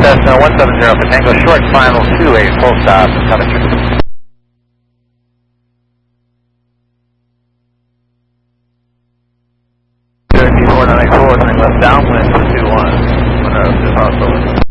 Cessna 170 for Tango, short final 28, full stop, Coventry. 494, turning left downwind to 21, 1 hospital.